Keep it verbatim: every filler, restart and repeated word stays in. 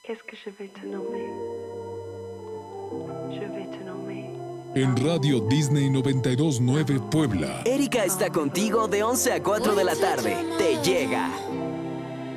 Qu'est-ce que je vais te nommer? Je vais te nommer. En Radio Disney noventa y dos punto nueve Puebla. Erika está contigo de once a cuatro de la tarde. Te llega.